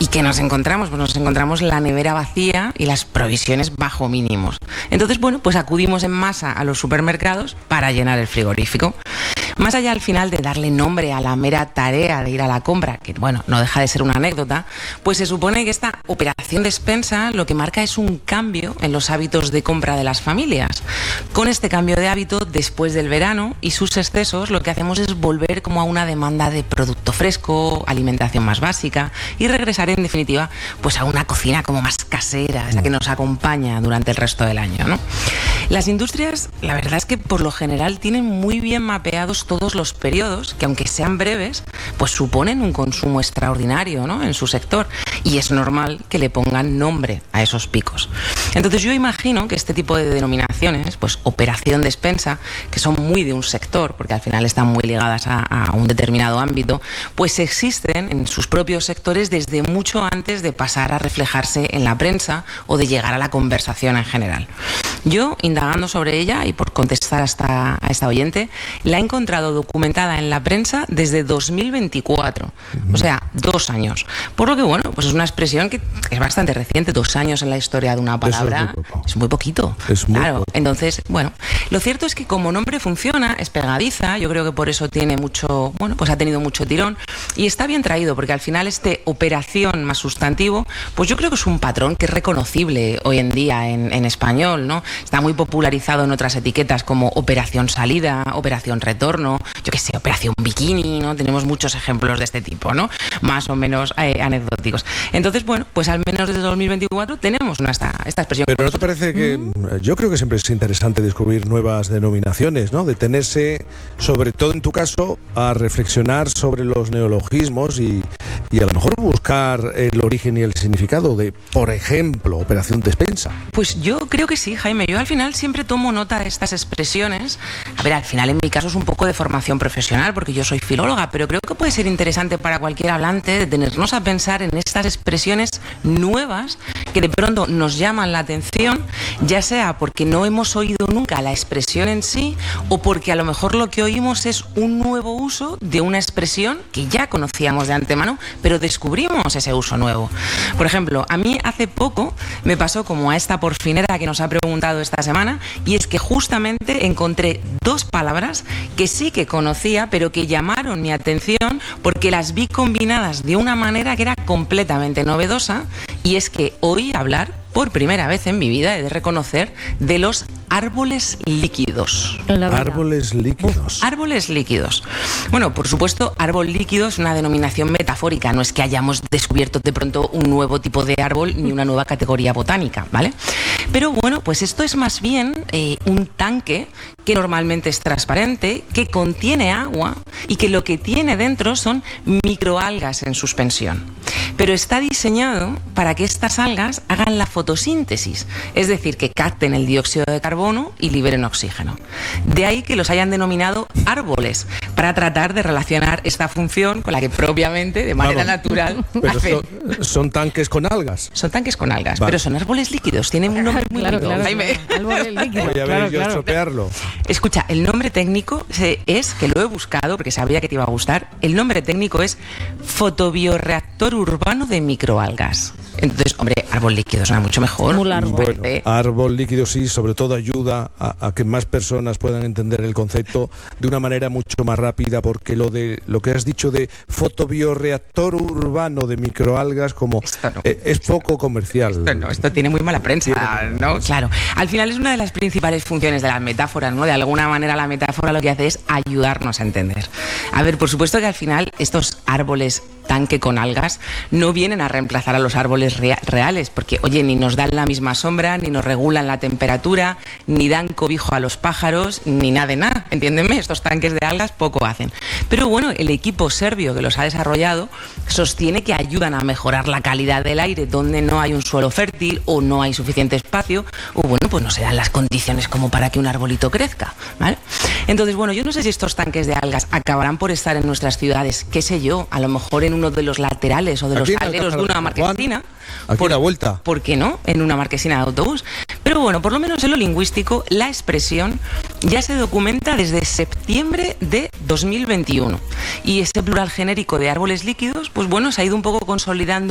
¿Y qué nos encontramos? Pues nos encontramos la nevera vacía y las provisiones bajo mínimos. Entonces, bueno, pues acudimos en masa a los supermercados para llenar el frigorífico. Más allá al final de darle nombre a la mera tarea de ir a la compra, que bueno, no deja de ser una anécdota, pues se supone que esta operación despensa lo que marca es un cambio en los hábitos de compra de las familias. Con este cambio de hábito, después del verano y sus excesos, lo que hacemos es volver como a una demanda de producto fresco, alimentación más básica y regresar en definitiva pues a una cocina como más casera, esa que nos acompaña durante el resto del año, ¿no? Las industrias, la verdad es que por lo general tienen muy bien mapeados todos los periodos que, aunque sean breves, pues suponen un consumo extraordinario, ¿no?, en su sector, y es normal que le pongan nombre a esos picos. Entonces yo imagino que este tipo de denominaciones, pues operación despensa, que son muy de un sector, porque al final están muy ligadas a un determinado ámbito, pues existen en sus propios sectores desde mucho antes de pasar a reflejarse en la prensa o de llegar a la conversación en general. Yo, indagando sobre ella y por contestar a esta oyente, la he encontrado documentada en la prensa desde 2024, o sea, 2 años. Por lo que, bueno, pues es una expresión que es bastante reciente. 2 años en la historia de una palabra es muy poquito. Claro, entonces, bueno, lo cierto es que como nombre funciona, es pegadiza, yo creo que por eso tiene mucho, bueno, pues ha tenido mucho tirón y está bien traído, porque al final operación más sustantivo, pues yo creo que es un patrón que es reconocible hoy en día en español, ¿no? Está muy popularizado en otras etiquetas como operación salida, operación retorno, yo qué sé, operación bikini, ¿no? Tenemos muchos ejemplos de este tipo, ¿no? Más o menos anecdóticos. Entonces, bueno, pues al menos desde 2024 tenemos esta expresión. Pero ¿no te parece que yo creo que siempre es interesante descubrir nuevas denominaciones, ¿no? Detenerse, sobre todo en tu caso, a reflexionar sobre los neologismos y a lo mejor buscar el origen y el significado de, por ejemplo, operación despensa? Pues yo creo que sí, Jaime. Yo al final siempre tomo nota de estas expresiones. A ver, al final en mi caso es un poco de formación profesional, porque yo soy filóloga, pero creo que puede ser interesante para cualquier hablante detenernos a pensar en estas expresiones nuevas que de pronto nos llaman la atención, ya sea porque no hemos oído nunca la expresión en sí o porque a lo mejor lo que oímos es un nuevo uso de una expresión que ya conocíamos de antemano, pero descubrimos ese uso nuevo. Por ejemplo, a mí hace poco me pasó como a esta porfinera que nos ha preguntado esta semana, y es que justamente encontré 2 palabras que sí que conocía, pero que llamaron mi atención porque las vi combinadas de una manera que era completamente novedosa, y es que oí hablar por primera vez en mi vida, he de reconocer, de los árboles líquidos. Árboles líquidos. Árboles líquidos. Bueno, por supuesto, árbol líquido es una denominación metafórica, no es que hayamos descubierto de pronto un nuevo tipo de árbol ni una nueva categoría botánica, ¿vale? Pero bueno, pues esto es más bien un tanque que normalmente es transparente, que contiene agua y que lo que tiene dentro son microalgas en suspensión. Pero está diseñado para que estas algas hagan la fotosíntesis, es decir, que capten el dióxido de carbono y liberen oxígeno. De ahí que los hayan denominado árboles, para tratar de relacionar esta función con la que propiamente, de manera natural, pero son tanques con algas. Son tanques con algas, pero son árboles líquidos, tienen un nombre muy lindo. Árboles líquidos. Voy a ver yo estropearlo. Escucha, el nombre técnico es, que lo he buscado porque sabía que te iba a gustar, el nombre técnico es fotobioreactor urbano de microalgas. Entonces, hombre, árbol líquido suena mucho mejor. Muy largo. Bueno, árbol líquido sí, sobre todo ayuda a que más personas puedan entender el concepto de una manera mucho más rápida, porque lo que has dicho de fotobioreactor urbano de microalgas es poco comercial. Esto tiene muy mala prensa, ¿no? Claro. Al final es una de las principales funciones de las metáforas, ¿no? De alguna manera la metáfora lo que hace es ayudarnos a entender. A ver, por supuesto que al final estos árboles tanque con algas no vienen a reemplazar a los árboles reales, porque, oye, ni nos dan la misma sombra, ni nos regulan la temperatura, ni dan cobijo a los pájaros, ni nada de nada, entiéndeme, estos tanques de algas poco hacen. Pero bueno, el equipo serbio que los ha desarrollado sostiene que ayudan a mejorar la calidad del aire donde no hay un suelo fértil o no hay suficiente espacio, o bueno, pues no se dan las condiciones como para que un arbolito crezca, ¿vale? Entonces, bueno, yo no sé si estos tanques de algas acabarán por estar en nuestras ciudades, qué sé yo, a lo mejor en uno de los laterales o de los aleros de una marquesina. Aquí a la vuelta. ¿Por qué no? En una marquesina de autobús. Pero bueno, por lo menos en lo lingüístico, la expresión ya se documenta desde septiembre de 2021. Y ese plural genérico de árboles líquidos, pues bueno, se ha ido un poco consolidando